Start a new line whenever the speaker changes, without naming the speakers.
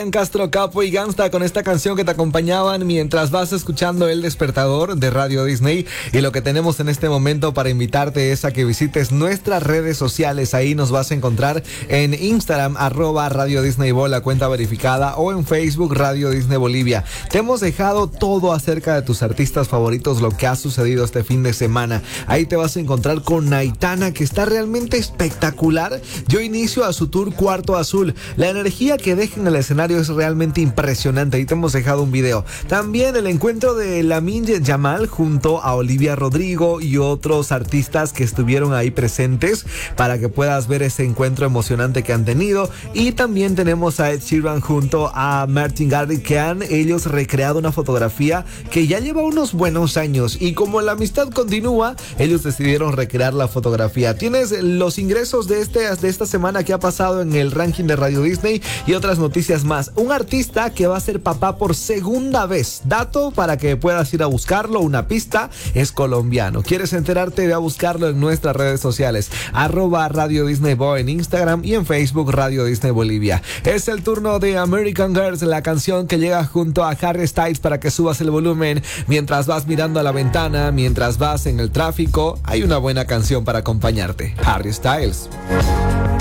Castro, Capo y Gangsta con esta canción que te acompañaban mientras vas escuchando El Despertador de Radio Disney. Y lo que tenemos en este momento para invitarte es a que visites nuestras redes sociales. Ahí nos vas a encontrar en Instagram, @Radio Disney Bo, la cuenta verificada, o en Facebook, Radio Disney Bolivia. Te hemos dejado todo acerca de tus artistas favoritos, lo que ha sucedido este fin de semana. Ahí te vas a encontrar con Aitana, que está realmente espectacular. Dio inicio a su tour Cuarto Azul. La energía que deja en el escenario es realmente impresionante. Ahí te hemos dejado un video. También el encuentro de Lamine Yamal junto a Olivia Rodrigo y otros artistas que estuvieron ahí presentes para que puedas ver ese encuentro emocionante que han tenido. Y también tenemos a Ed Sheeran junto a Martin Garrix, que han ellos recreado una fotografía que ya lleva unos buenos años, y como la amistad continúa, ellos decidieron recrear la fotografía. Tienes los ingresos de esta semana que ha pasado en el ranking de Radio Disney y otras noticias más. Un artista que va a ser papá por segunda vez. Dato para que puedas ir a buscarlo, una pista, es colombiano. ¿Quieres enterarte? Ve a buscarlo en nuestras redes sociales. @Radio Disney Bo en Instagram y en Facebook Radio Disney Bolivia. Es el turno de American Girls, la canción que llega junto a Harry Styles, para que subas el volumen mientras vas mirando a la ventana, mientras vas en el tráfico. Hay una buena canción para acompañarte. Harry Styles.